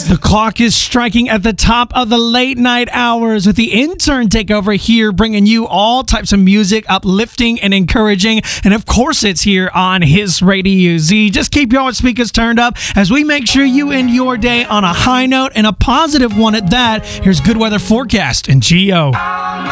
As the clock is striking at the top of the late night hours with the intern takeover here, bringing you all types of music, uplifting and encouraging. And of course, it's here on His Radio Z. Just keep your speakers turned up as we make sure you end your day on a high note and a positive one at that. Here's good weather forecast and Geo.